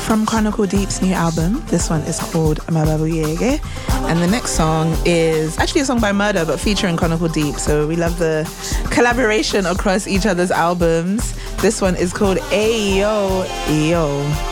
From Chronicle Deep's new album, this one is called Mababu Yege. And the next song is actually a song by Murder, but featuring Chronicle Deep. So we love the collaboration across each other's albums. This one is called Ayo Yo.